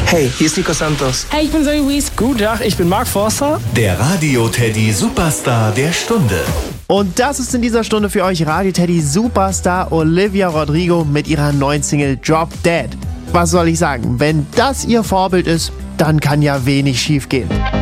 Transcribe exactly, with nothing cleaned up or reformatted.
Hey, hier ist Nico Santos. Hey, ich bin Zoe Wees. Guten Tag, ich bin Mark Forster. Der Radio-Teddy Superstar der Stunde. Und das ist in dieser Stunde für euch Radio-Teddy Superstar Olivia Rodrigo mit ihrer neuen Single Drop Dead. Was soll ich sagen? Wenn das ihr Vorbild ist, dann kann ja wenig schief gehen.